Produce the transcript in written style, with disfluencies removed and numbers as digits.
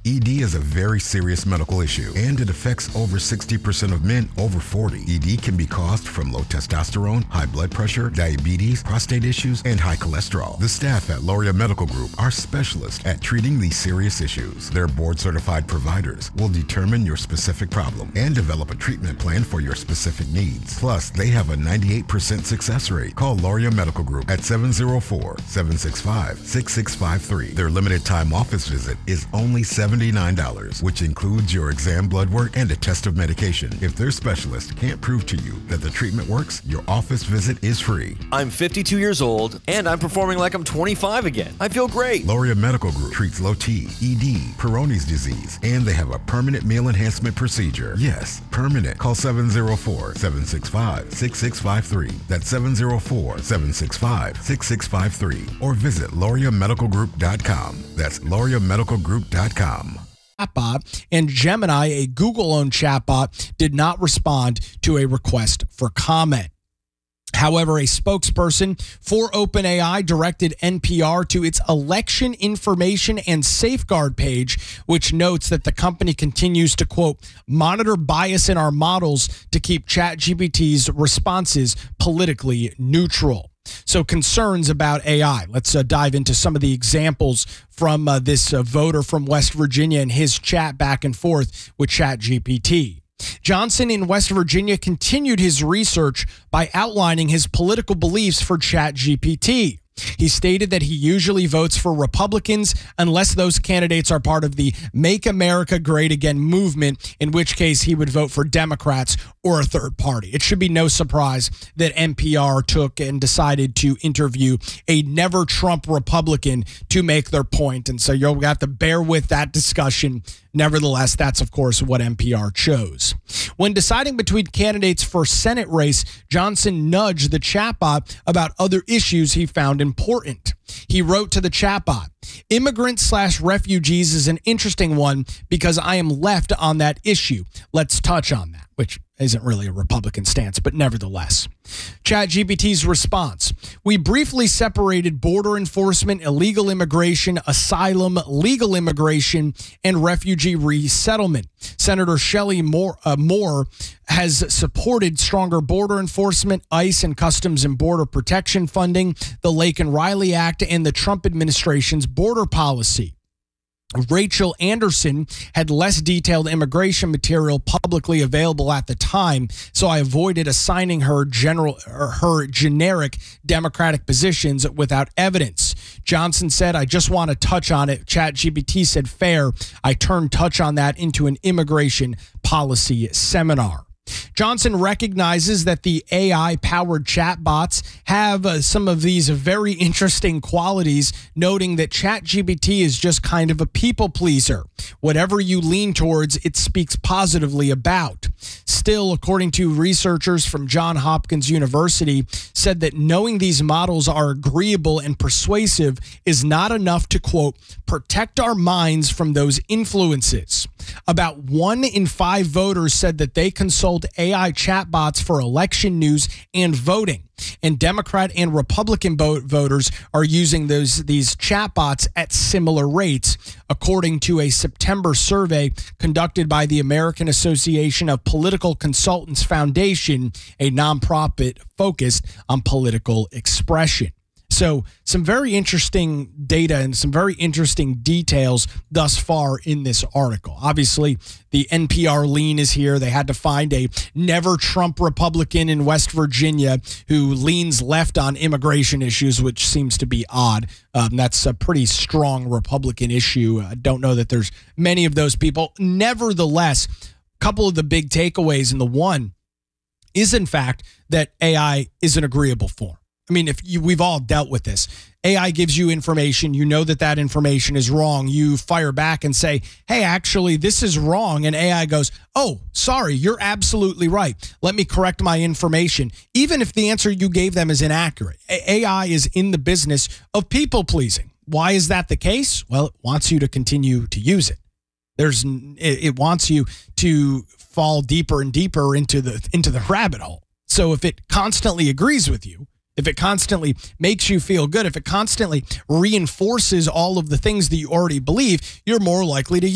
ED is a very serious medical issue, and it affects over 60% of men over 40. ED can be caused from low testosterone, high blood pressure, diabetes, prostate issues, and high cholesterol. The staff at Loria Medical Group are specialists at treating these serious issues. Their board-certified providers will determine your specific problem and develop a treatment plan for your specific needs. Plus, they have a 98% success rate. Call Loria Medical Group at 704-765-6653. Their limited time office visit is only $79, which includes your exam, blood work, and a test of medication. If their specialist can't prove to you that the treatment works, your office visit is free. I'm 52 years old, and I'm performing like I'm 25 again. I feel great. Loria Medical Group treats low T, ED, Peyronie's disease, and they have a permanent meal enhancement procedure. Yes, permanent. Call 704-765-6653. That's 704-765-6653. Or visit LoriaMedicalGroup.com. That's LoriaMedicalGroup.com. Chatbot, and Gemini, a Google-owned chatbot, did not respond to a request for comment. However, a spokesperson for OpenAI directed NPR to its election information and safeguard page, which notes that the company continues to, quote, monitor bias in our models to keep ChatGPT's responses politically neutral. So concerns about AI. Let's dive into some of the examples from this voter from West Virginia and his chat back and forth with ChatGPT. Johnson in West Virginia continued his research by outlining his political beliefs for ChatGPT. He stated that he usually votes for Republicans unless those candidates are part of the Make America Great Again movement, in which case he would vote for Democrats or a third party. It should be no surprise that NPR took and decided to interview a never Trump Republican to make their point. And so you'll have to bear with that discussion. Nevertheless, that's, of course, what NPR chose. When deciding between candidates for Senate race, Johnson nudged the chatbot about other issues he found important. He wrote to the chatbot, immigrants/refugees is an interesting one because I am left on that issue. Let's touch on that, which isn't really a Republican stance, but nevertheless. ChatGPT's response. We briefly separated border enforcement, illegal immigration, asylum, legal immigration, and refugee resettlement. Senator Shelley Moore has supported stronger border enforcement, ICE and Customs and Border Protection funding, the Lake and Riley Act, and the Trump administration's border policy. Rachel Anderson had less detailed immigration material publicly available at the time, so I avoided assigning her generic Democratic positions without evidence. Johnson said, I just want to touch on it. ChatGPT said, fair. I turned touch on that into an immigration policy seminar. Johnson recognizes that the AI-powered chatbots have some of these very interesting qualities, noting that ChatGPT is just kind of a people pleaser. Whatever you lean towards, it speaks positively about. Still, according to researchers from Johns Hopkins University, said that knowing these models are agreeable and persuasive is not enough to, quote, protect our minds from those influences. About 1 in 5 voters said that they consult AI chatbots for election news and voting. And Democrat and Republican voters are using these chatbots at similar rates, according to a September survey conducted by the American Association of Political Consultants Foundation, a nonprofit focused on political expression. So some very interesting data and some very interesting details thus far in this article. Obviously, the NPR lean is here. They had to find a never Trump Republican in West Virginia who leans left on immigration issues, which seems to be odd. That's a pretty strong Republican issue. I don't know that there's many of those people. Nevertheless, a couple of the big takeaways, and the one is, in fact, that AI is an agreeable form. I mean, we've all dealt with this. AI gives you information. You know that information is wrong. You fire back and say, hey, actually, this is wrong. And AI goes, oh, sorry, you're absolutely right. Let me correct my information. Even if the answer you gave them is inaccurate. AI is in the business of people pleasing. Why is that the case? Well, it wants you to continue to use it. It wants you to fall deeper and deeper into the rabbit hole. So if it constantly agrees with you, if it constantly makes you feel good, if it constantly reinforces all of the things that you already believe, you're more likely to